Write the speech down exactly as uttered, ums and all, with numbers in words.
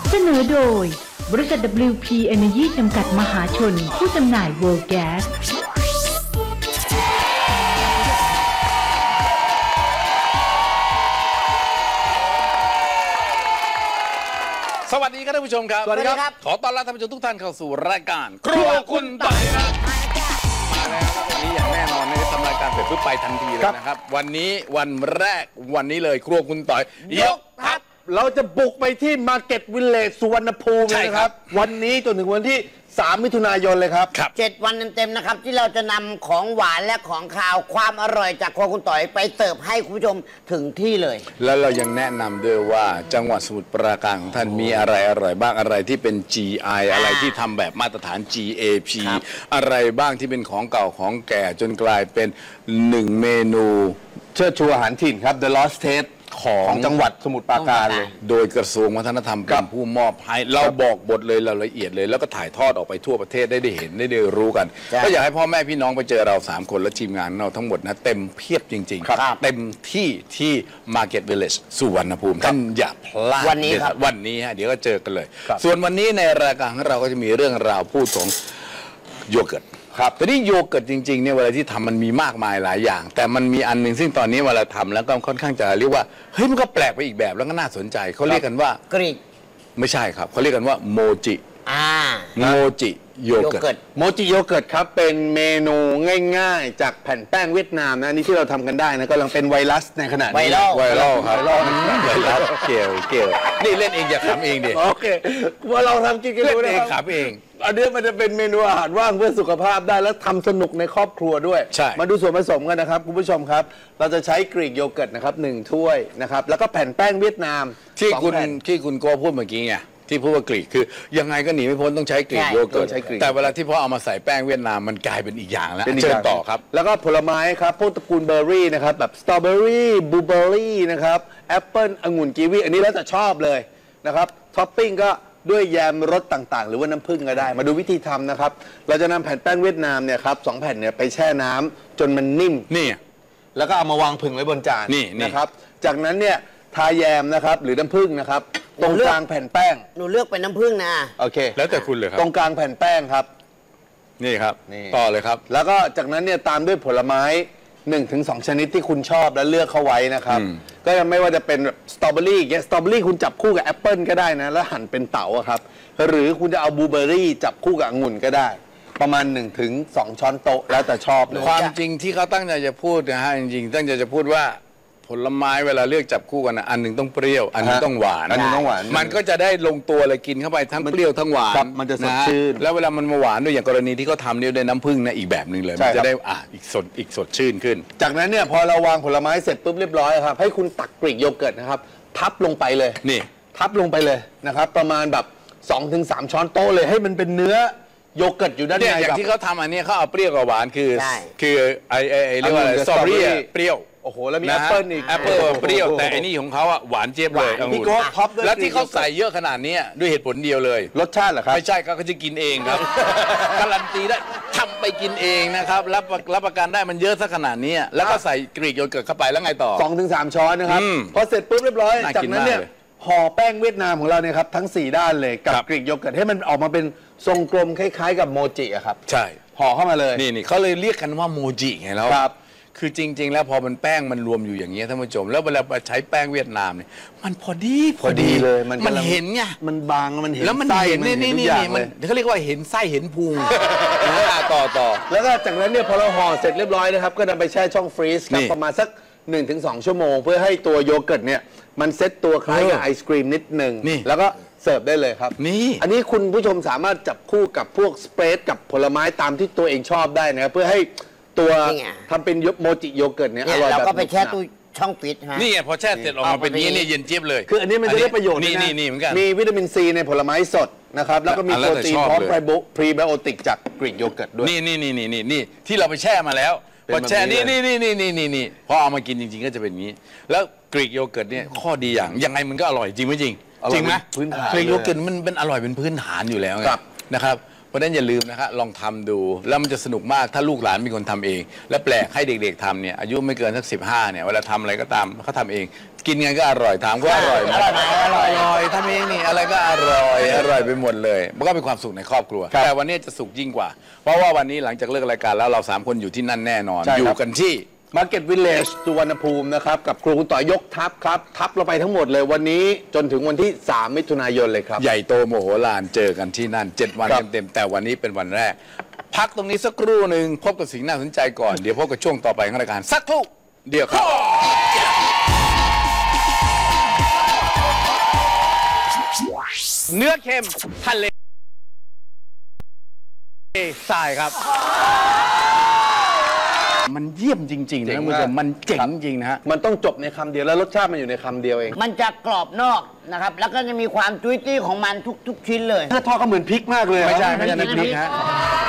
เสนอโดยบริษัท ดับเบิลยู พี Energy จำกัดมหาชนผู้จำหน่าย World Gas สวัสดีครับท่านผู้ชมครับสวัสดีครับขอต้อนรับท่านผู้ชมทุกท่านเข้าสู่รายการครัวคุณต่อยครับมาแล้วครับวันนี้อย่างแน่นอนนะครับทำรายการเสร็จปุ๊บไปทันทีเลยนะครับวันนี้วันแรกวันนี้เลยครัวคุณต่อยยกทัพเราจะบุกไปที่ Market Village สุวรรณภูมิใช่นะคครัรับ บ วันนี้จนถึงวันที่สามมิถุนายนเลยครับครับเจ็ดวันเต็มๆนะครับที่เราจะนำของหวานและของคาวความอร่อยจากครัวคุณต่อยไปเสิร์ฟให้คุณผู้ชมถึงที่เลยแล้วเรายังแนะนำด้วยว่าจังหวัดสมุทรปราการของท่านมีอะไรอร่อยบ้างอะไรที่เป็น จี ไอ อะไรที่ทำแบบมาตรฐาน จี เอ พีครับอะไรบ้างที่เป็นของเก่าของแก่จนกลายเป็นหนึ่งเมนูเชิดชูอาหารถิ่นครับ The Lost Taste ของของจังหวัดสมุทรปราการเลยโดยกระทรวงวัฒนธรรมเป็นผู้มอบให้เราบอกบทเลยเราละเอียดเลย แล้วก็ถ่ายทอดออกไปทั่วประเทศได้ได้เห็นได้ได้รู้กันใช่ก็อยากให้พ่อแม่พี่น้องไปเจอเราสามคนและทีมงานเราทั้งหมดนะเต็มเพียบจริงครับๆเต็มที่ที่ Market Village สุวรรณภูมิท่านอย่าพลาดวันนี้ครับเด็ดขาดวันนี้ฮะเดี๋ยวก็เจอกันเลยครับส่วนวันนี้ในรายการของเราก็จะมีเรื่องราวพูดถึงโยเกิร์ตครับแต่นี่โยเกิร์ตจริงๆเนี่ยเวลาที่ทำมันมีมากมายหลายอย่าง แต่มันมีอันหนึ่งซึ่งตอนนี้เวลาทำแล้วก็ค่อนข้างจะเรียกว่าเฮ้ยมันก็แปลกไปอีกแบบแล้วก็น่าสนใจเขาเรียกกันว่ากรีกไม่ใช่ครับเขาเรียกกันว่าโมจิอ่าโมจิโยโยเกิร์เกิตร์ตโมจิโยเกิร์ตครับ เป็นเมนูง่ายๆ จากแผ่นแป้งเวียดนามนะอันนี่ที่เราทำกันได้นะกำลังเป็นไวรัสในขณะนี้ไวรัลไวรัลครับไวรัลเกี่ยวเกี่ยวนี่เล่นเองอย่าขำเองดิโอเคว่าเราทำกินกันเล่นดูเอนะงครับขำเองอันนี้มันจะเป็นเมนูอาหารว่างเพื่อสุขภาพได้แล้วทำสนุกในครอบครัวด้วยใช่มาดูส่วนผสมกันนะครับคุณผู้ชมครับ เราจะใช้กรีกโยเกิร์ตนะครับหนึ่งถ้วยนะครับแล้วก็แผ่นแป้งเวียดนามที่สองคุณแผ่นที่คุณโก้พูดเมื่อกี้ไงที่พูดว่ากรีกคือยังไงก็หนีไม่พ้นต้องใช้กรีกใช่โยเกิร์ตต้องใช้กรีกแต่เวลาที่พอเอามาใส่แป้งเวียดนามมันกลายเป็นอีกอย่างแล้วเป็นอีกเชิอญย่างต่อครับแล้วก็ผลไม้ครับพวกตระกูลเบอร์รี่นะครับแบบสตรอเบอรี่บลูเบอรี่นะครับแอปเปิลองุ่นกีวีอันนี้แล้วแต่ชอบเลยนะครับท็อปปิ้งก็ด้วยแยมรสต่างๆ หรือว่าน้ำผึ้งก็ได้ มาดูวิธีทำนะครับเราจะนำแผ่นแป้งเวียดนามเนี่ยครับสองแผ่นเนี่ยไปแช่น้ำจนมันนิ่มนี่แล้วก็เอามาวางผึ่งไว้บนจานนี่นี่นะครับจากนั้นเนี่ยทาแยมนะครับหรือน้ำผึ้งนะครับตรงกลางแผ่นแป้งหนูเลือกเป็นน้ำผึ้งนะโอเคแล้วแต่คุณเลยครับตรงกลางแผ่นแป้งครับนี่ครับนี่ต่อเลยครับแล้วก็จากนั้นเนี่ยตามด้วยผลไม้ หนึ่งถึงสอง ชนิดที่คุณชอบและเลือกเข้าไว้นะครับอืมก็ยังไม่ว่าจะเป็นแบบสตรอเบอรี่อย่างเงี้ยสตรอเบอรี่คุณจับคู่กับแอปเปิลก็ได้นะ แล้วหั่นเป็นเต๋าอะครับ หรือคุณจะเอาบลูเบอรี่จับคู่กับองุ่นก็ได้ ประมาณ หนึ่งถึงสอง ช้อนโต๊ะแล้วแต่ชอบเลยความจริงที่เขาตั้งใจจะพูดนะฮะจริงๆตั้งใจจะพูดว่าผลไม้เวลาเลือกจับคู่กันนะอันหนึ่งต้องเปรี้ยว อันหนึงต้องหวานอันหนึงต้องหวานมันก็จะได้ลงตัวเลยกินเข้าไปทั้งเปรี้ยวทั้งหวานครับมันจะสดชื่นแล้วเวลามันมาหวานด้วยอย่างกรณีที่เขาทำเนี่ยด้วยน้ำผึ้งนะอีกแบบหนึ่งเลยใช่มันครัจะบได้อ่ะอีกสดอีกสดชื่นขึ้นจากนั้นเนี่ยพอเราวางผลไม้เสร็จปุ๊บเรียบร้อยครับให้คุณตักกรีกโยเกิร์ตนะครับทับลงไปเลยนี่ทับลงไปเลยนะครับประมาณแบบ สองถึงสาม ช้อนโต๊ะเลยให้มันเป็นเนื้อโยเกิร์ตอยู่ด้านเนี่ยในอย่างแบบที่เขาทำอันเนี้ยเขาเอาเปรี้ยวกับหวานคือใช่คือไอไอไอเรียกว่าอะไรองุ่นกับสตรอเบอรี่สตรอเบอรี่เปรี้ยวโอ้โหแล้วมีนะแอปฮะเปิลอีกแอปเปิลเปรี้ยวแต่อันนี้ของเขาอะหวานเจี๊ยบเลยหวานองุ่นพี่โก้ท็อปด้วยแล้วที่เขาใส่เยอะขนาดเนี้ยด้วยเหตุผลเดียวเลยรสชาติเหรอครับไม่ใช่ครับเขาจะกินเองครับ การันตีได้ทำไปกินเองนะครับรับรับประกันได้มันเยอะซะขนาดนี้แล้วก็ใส่กรีกโยเกิร์ตเข้าไปแล้วไงต่อสองถึงสาม ช้อนนะครับอืมพอเสร็จปุ๊บเรียบร้อยน่าจากกินนั้นเนี่ยมากเลยห่อแป้งเวียดนามของเราเนี่ยครับทั้ง สี่ ด้านเลยกับครับกรีกโยเกิร์ตให้มันออกมาเป็นทรงกลมคล้ายๆ กับโมจิอะครับใช่ห่อเข้ามาเลยนี่นี่เขาเลยเรียกกันว่าโมจิไงแล้วครับคือจริง ๆ แล้วพอมันแป้งมันรวมอยู่อย่างเงี้ยท่านผู้ชม แล้วเวลาใช้แป้งเวียดนามเนี่ยมันพอดีพอดีเลยมันมันกำลังเห็นไงมันบางมันเห็นแล้วมันไส้เห็นมันี่เห็นี่ทุกนี่อย่างนี่มันเลยเขาเรียกว่าเห็นไส้เห็นพุงอ่ะต่อต่อแล้วก็จากนั้นเนี่ยพอเราห่อเสร็จเรียบร้อยนะครับก็นำไปแช่ช่องฟรีซครับนี่ประมาณสัก หนึ่งถึงสอง ชั่วโมง เพื่อให้ตัวโยเกิร์ตเนี่ยมันเซ็ตตัวคล้ายกับเออไอศกรีมนิดหนึ่งนี่แล้วก็เสิร์ฟได้เลยครับนี่อันนี้คุณผู้ชมสามารถจับคู่กับพวกสเปรดกับผลไม้ตามที่ตัวเองชอบได้นะครับเพื่อให้ตัวนี่ไงทำเป็นโมจิโยเกิร์ตเนี่ยอเนี่ยร่อยเราแบบก็ไปแช่ตู้ช่องฟิตฮะนี่ไงพอแช่เสร็จออกมาเป็นอย่างนี้นี่เย็นเจี๊ยบเลยคืออันนี้มันจะได้ประโยชน์นี่ด้วยะนี่นี่เหมือนกันมีวิตามินซีในผลไม้สดนะครับแล้วก็มีอ่ะแล้โปวรแต่ตีนชอบพร้อมเลยไพรีไบโอติกจากกรีกโยเกิร์ตด้วยนี่นี่นี่นี่นี่นี่ที่เราไปแช่มาแล้วเป็นพอแช่แบบนี้นี่เลยนี่นี่นี่นี่นี่นี่พอเอามากินจริง ๆ ก็จะเป็นอย่างนี้ แล้วกรีกโยเกิร์ตเนี่ยข้อดีอย่างยังไงมันก็อร่อยจริงไหมจริงอร่อยจริงไหมเป็นพื้นฐานกรีกโยเกิร์ตมันเป็นอร่อยเป็นพื้นฐานอยู่แล้วไงครับนะครับเพราะฉะนั้นอย่าลืมนะครับลองทำดูแล้วมันจะสนุกมากถ้าลูกหลานมีคนทำเอง และแปลกให้เด็กๆทำเนี่ยอายุไม่เกินสักสิบห้าเนี่ยเวลาทำอะไรก็ตามเขาทำเอง กินไงก็อร่อยถามก็อร่อยไหมอร่อยไหมอร่อยอร่อยทำเองนี่อะไรก็อร่อยอร่อยไปหมดเลยมันก็เป็นความสุขในครอบครัว แต่วันนี้จะสุขยิ่งกว่า เพราะว่าวันนี้หลังจากเลิกรายการแล้วเราสามคนอยู่ที่นั่นแน่นอนใช่ครับอยู่กันที่ Market Village สุวรรณภูมินะครับกับครูคุณต่อยยกทัพครับทัพเราไปทั้งหมดเลยวันนี้จนถึงวันที่สามมิถุนายนเลยครับใหญ่โตโมโหลานเจอกันที่นั่นเจ็ดวันครับเต็มๆแต่วันนี้เป็นวันแรก พักตรงนี้สักครู่หนึ่งพบกับสิ่งน่าสนใจก่อนเดี๋ยวพบกับช่วงต่อไปของรายการสักครู่เดียวครับเนื้อเค็มทะเลทรายครับ มันเยี่ยมจริงๆเจ๋นะงคุณผู้ชมมากมันเจ๋งจริงนะฮะมันต้องจบในคำเดียวแล้วรสชาติมันอยู่ในคำเดียวเองมันจะกรอบนอกนะครับ แล้วก็จะมีความจุ้ยจี้ของมันทุก ๆ ชิ้นเลยถ้าทอดก็เหมือนพริกมากเลยไม่ใช่ครับไม่ใช่น้ำพริกฮะ